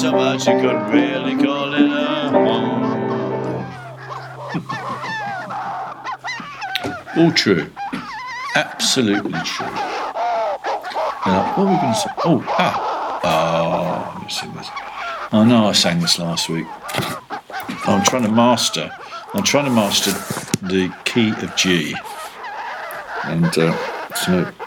so much you could really call it a home. All true. Absolutely true. Now, what are we going to say? Let me sing this. I know I sang this last week. I'm trying to master the key of G. And so